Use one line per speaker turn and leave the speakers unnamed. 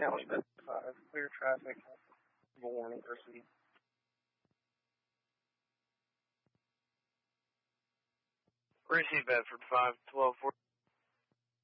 County Bedford 5, clear traffic. Warning, proceed.
Receive Bedford 5, 1240.